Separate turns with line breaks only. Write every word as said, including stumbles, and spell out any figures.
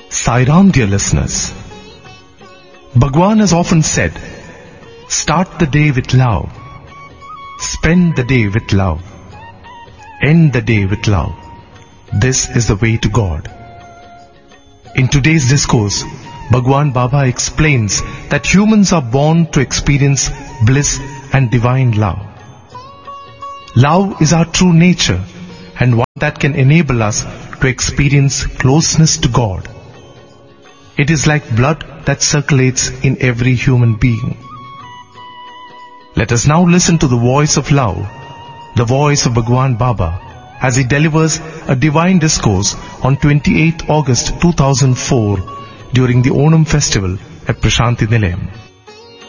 Sai Ram, dear listeners. Bhagwan has often said, start the day with love, spend the day with love, end the day with love. This is the way to God. In today's discourse, Bhagwan Baba explains that humans are born to experience bliss and divine love. Love is our true nature and one that can enable us to experience closeness to God. It is like blood that circulates in every human being. Let us now listen to the voice of love, the voice of Bhagwan Baba, as he delivers a divine discourse on twenty-eighth August two thousand four during the Onam festival at Prashanti Nilayam.